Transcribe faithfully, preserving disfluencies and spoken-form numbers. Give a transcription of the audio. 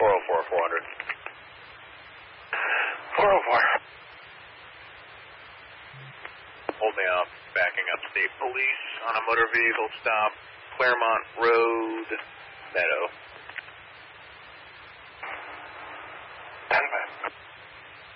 four oh four, four hundred. four oh four. Holding up, backing up state police on a motor vehicle stop, Claremont Road, Meadow.